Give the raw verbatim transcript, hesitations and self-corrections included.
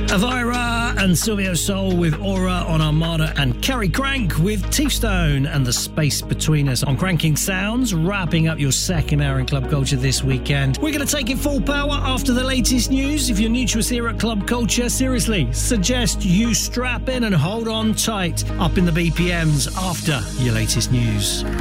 Elvira and Silvio Soul with Aura on Armada, and Kerry Crank with Teefstone and The Space Between Us on Cranking Sounds, wrapping up your second hour in Club Culture this weekend. We're going to take it full power after the latest news. If you're new to us here at Club Culture, seriously, suggest you strap in and hold on tight up in the B P Ms after your latest news.